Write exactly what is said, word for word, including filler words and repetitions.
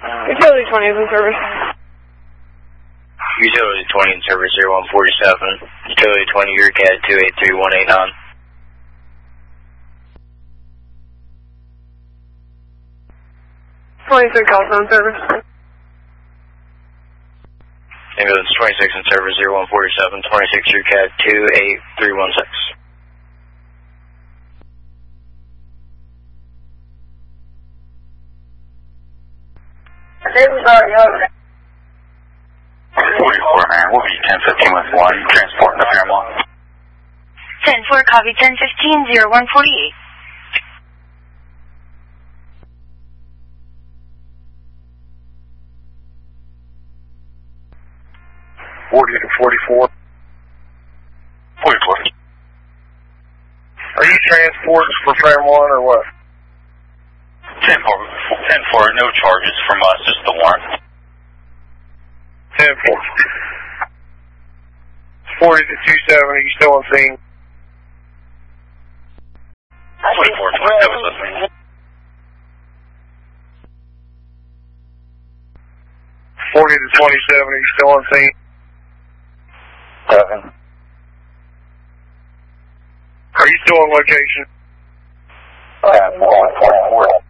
Utility twenty is in service. Utility twenty in service, zero one forty-seven. Utility twenty, your C A D two eight three one eight nine. twenty-six also in service. Ambulance twenty-six in service, zero one forty-seven. twenty-six, your C A D two eight three one six. forty-four, man. We'll be ten fifteen with one. Transporting to Fairmont. ten four, copy ten fifteen, zero one forty-eight. forty to forty-four. forty-four. Are you transports for Fairmont or what? ten four, ten four, no charges from us, just the warrant. ten four. forty to two seven, are you still on scene? forty-four, that was with me. forty to twenty-seven, are you still on scene? Seven. Are you still on location? ten four, forty-four.